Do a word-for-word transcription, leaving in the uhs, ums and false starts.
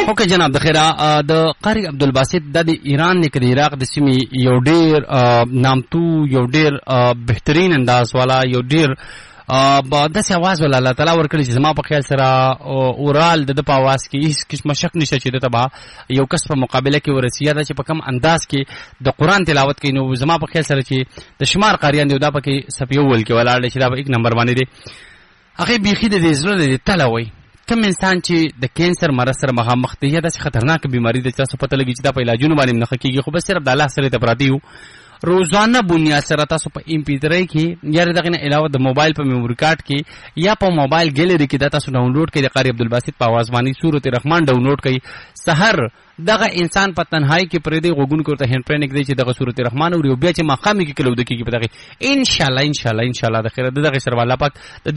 اوکې جناب د خیره د قاری عبدالباسط د ایران نه کړي عراق د سیمې یو ډیر نامتو یو ډیر بهترین انداز والا یو ډیر داسې اواز ولا الله تعالی ورکړي چې زما په خیال سره اورال د په اواز کې هیڅ قسمه شک نشته چې د تبا یو کس په مقابله کې ورسیه دا چې په کم انداز کې د قران تلاوت کوي نو زما په خیال سره چې د شمار قاریان دی دا پکې سپیول کې ولاړ چې دا په یک نمبر باندې دی هغه بيخي د دې زړه د تلوي کوم انسان چې د کینسر مرض سره مخامخ دی یا د خطرناک بیماری د تاسو پته لګی چې دا په علاجونو باندې نه کیږي خو بس صرف د الله سره ته پراتی یو روزانه بنیاد سره تاسو په ایم پی تھری کې یا دغه نه علاوه د موبایل په میموري کارت کې یا په موبایل ګیلری کې دا تاسو ډاونلوډ کړئ د قاری عبدالباسط په आवाज باندې سورۃ الرحمن ډاونلوډ کړئ سحر دغه انسان په تنهایی کې پرې دی غوګون کوته هند پرنګ دی چې دغه سورۃ الرحمن او بیا چې مقام کې کلو د کېږي په دغه ان شاء الله ان شاء الله ان شاء الله د خیره دغه سره الله پاک